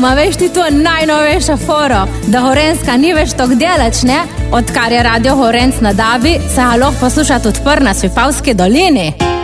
ma veš ti to najnovejša foro, da Gorenjska ni več tok delač, ne? Odkar je Radio Gorenc na Dabi, se ga lahko posluša tudi na Svipavski dolini.